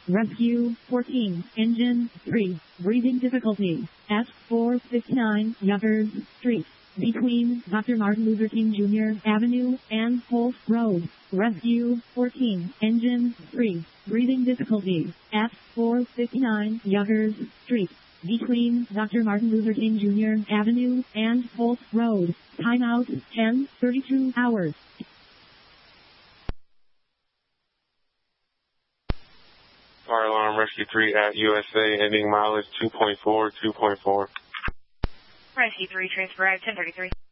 Rescue 14, Engine 3, breathing difficulty, S459 Yonkers Street, between Dr. Martin Luther King Jr. Avenue and Pulse Road. Rescue 14, Engine 3, breathing difficulty, S459 Yonkers Street, between Dr. Martin Luther King Jr. Avenue and Pulse Road. Timeout 10:32 hours. Fire alarm rescue 3 at USA, ending mileage 2.4, 2.4. Rescue 3, transfer at 1033.